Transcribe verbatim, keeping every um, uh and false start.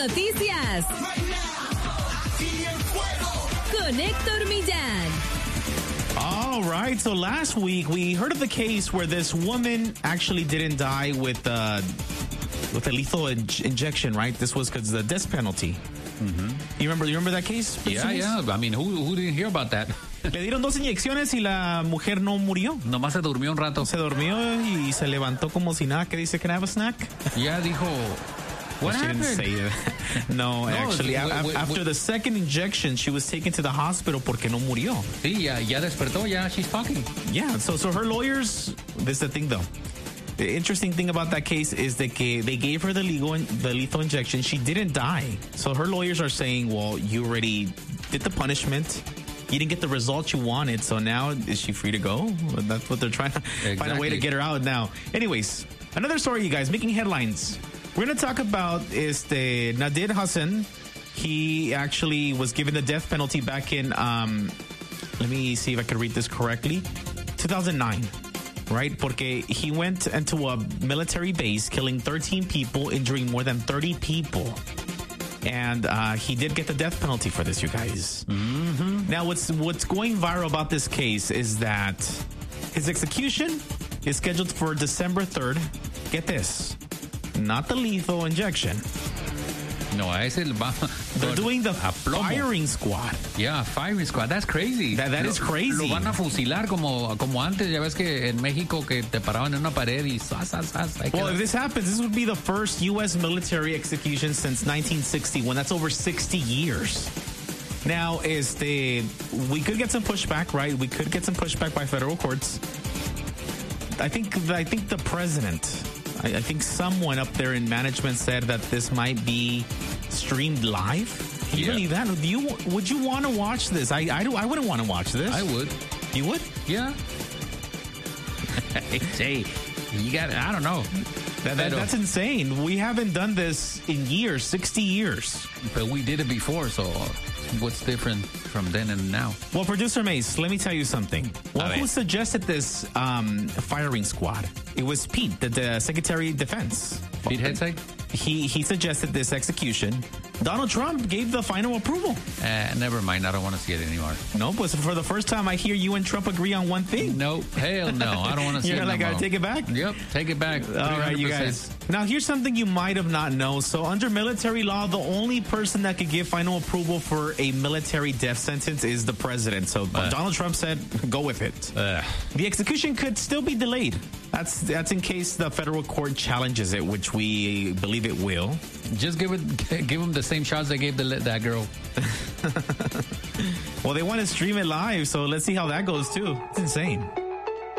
noticias con Héctor Millán. All right, so last week we heard of the case where this woman actually didn't die with uh, with a lethal in- injection, right? This was because of the death penalty. Mm-hmm. You remember? You remember that case? Yeah, yeah. I mean, who who didn't hear about that? Le dieron dos inyecciones y la mujer no murió. Nomás se durmió un rato. Se durmió y se levantó como si nada. ¿Qué dice? Can I have a snack? Ya dijo. What she happened? didn't say that. No, no, actually, w- w- after w- the second injection, she was taken to the hospital porque no murió. Sí, ya, ya despertó, ya she's talking. Yeah, so so her lawyers, this is the thing though. The interesting thing about that case is that they gave her the legal the lethal injection. She didn't die. So her lawyers are saying, well, you already did the punishment. You didn't get the result you wanted. So now is she free to go? That's what they're trying to exactly. find a way to get her out now. Anyways, another story, you guys, making headlines. We're going to talk about este Nadir Hassan. He actually was given the death penalty back in, um, let me see if I can read this correctly, two thousand nine. Right? Porque he went into a military base, killing thirteen people, injuring more than thirty people. And uh, he did get the death penalty for this, you guys. Mm-hmm. Now, what's what's going viral about this case is that his execution is scheduled for December third. Get this. Not the lethal injection. No, es el... They're doing the firing squad. Yeah, firing squad. That's crazy. That, that lo, is crazy. Lo van a fusilar como, como antes. Ya ves que en México que te paraban en una pared y... Zas, zas, zas, well, if this happens, this would be the first U S military execution since nineteen sixty-one. That's over sixty years. Now, este, we could get some pushback, right? We could get some pushback by federal courts. I think, I think the president... I think someone up there in management said that this might be streamed live. Can you yeah. believe that? Do you, would you want to watch this? I I, do, I wouldn't want to watch this. I would. You would? Yeah. Hey, you got I don't know. That, that, that's insane. We haven't done this in years, sixty years. But we did it before, so what's different from then and now? Well, Producer Mace, let me tell you something. Well, who suggested this um, firing squad? It was Pete, the, the Secretary of Defense. Pete Hegseth? He, he suggested this execution. Donald Trump gave the final approval. Uh, never mind. I don't want to see it anymore. No, but for the first time, I hear you and Trump agree on one thing. No, hell no. I don't want to see You're it like, no I take it back? Yep, take it back. All right, you guys. Now, here's something you might have not known. So, under military law, the only person that could give final approval for a military death sentence is the president. So, uh, Donald Trump said, go with it. Uh, the execution could still be delayed. That's that's in case the federal court challenges it, which we believe it will. Just give it, give them the same shots they gave the, that girl. Well, they want to stream it live, so let's see how that goes, too. It's insane.